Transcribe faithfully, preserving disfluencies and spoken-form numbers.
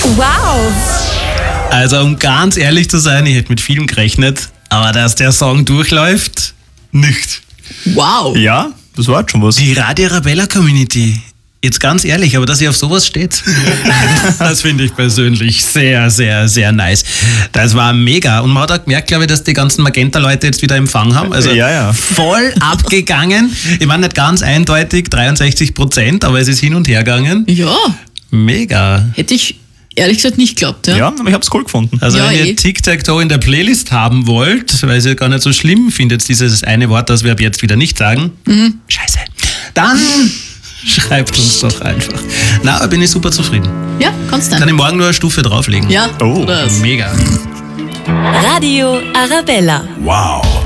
Wow. Also um ganz ehrlich zu sein, ich hätte mit vielem gerechnet, aber dass der Song durchläuft, nicht. Wow. Ja, das war jetzt schon was. Die Radio Arabella Community. Jetzt ganz ehrlich, aber dass ihr auf sowas steht, das finde ich persönlich sehr, sehr, sehr nice. Das war mega. Und man hat auch gemerkt, glaube ich, dass die ganzen Magenta-Leute jetzt wieder Empfang haben. Also ja, ja. voll abgegangen. Ich meine nicht ganz eindeutig, dreiundsechzig Prozent, aber es ist hin und her gegangen. Ja, Mega. hätte ich ehrlich gesagt nicht geglaubt. Ja. Ja, aber ich hab's cool gefunden. Also Ja, wenn eh. ihr Tic-Tac-Toe in der Playlist haben wollt, weil ihr gar nicht so schlimm findet, dieses eine Wort, das wir ab jetzt wieder nicht sagen, Mhm. scheiße, dann schreibt uns doch einfach. Na, bin ich super zufrieden. Ja, kannst Kann dann. ich morgen nur eine Stufe drauflegen. Ja, Oh. oder was? Mega. Radio Arabella. Wow.